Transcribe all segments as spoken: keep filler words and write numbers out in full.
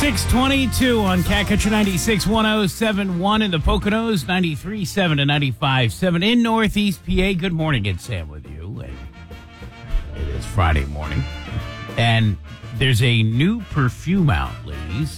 six twenty-two on Cat Country ninety-six point one oh seven point one in the Poconos, ninety-three point seven to ninety-five point seven in Northeast P A. Good morning, it's Sam with you. And it is Friday morning. And there's a new perfume out, ladies.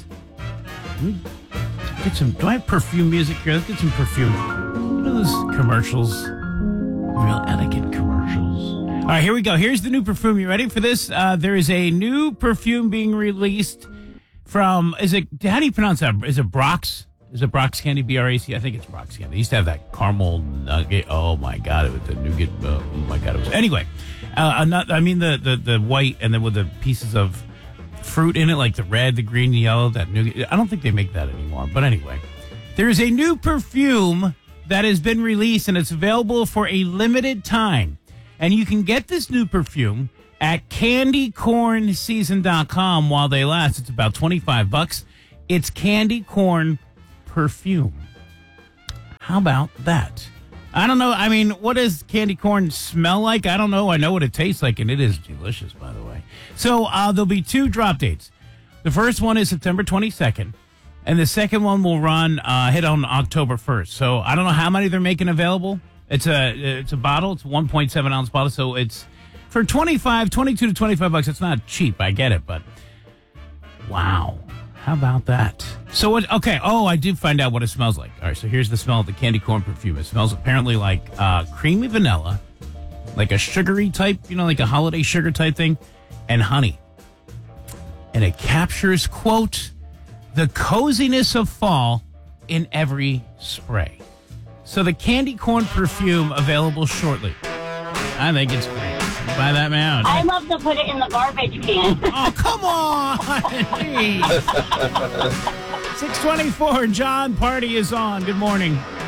Get some, do I have perfume music here? Let's get some perfume. What are those commercials? Real elegant commercials. All right, here we go. Here's the new perfume. You ready for this? Uh, there is a new perfume being released from, is it, how do you pronounce that? Is it Brox? Is it Brox Candy, B R A C? I think it's Brox Candy. They used to have that caramel nugget. Oh, my God. It was the nougat. Oh, my God. It was. Anyway, uh, not, I mean the, the, the white and then with the pieces of fruit in it, like the red, the green, the yellow, that nougat. I don't think they make that anymore. But anyway, there is a new perfume that has been released, and it's available for a limited time. And you can get this new perfume at candy corn season dot com while they last. It's about twenty-five bucks. It's candy corn perfume. How about that? I don't know. I mean, what does candy corn smell like? I don't know. I know what it tastes like, and it is delicious, by the way. So uh, there'll be two drop dates. The first one is September twenty-second, and the second one will run, uh, hit on October first. So I don't know how many they're making available. It's a it's a bottle. It's a one point seven ounce bottle, so it's for twenty-five, twenty-two to twenty-five bucks. It's not cheap. I get it, but wow. How about that? So, what, okay. Oh, I did find out what it smells like. All right, so here's the smell of the candy corn perfume. It smells apparently like uh, creamy vanilla, like a sugary type, you know, like a holiday sugar type thing, and honey. And it captures, quote, the coziness of fall in every spray. So the candy corn perfume available shortly. I think it's great. Buy that man. I love to put it in the garbage can. Oh, come on. six twenty-four, John Party is on. Good morning.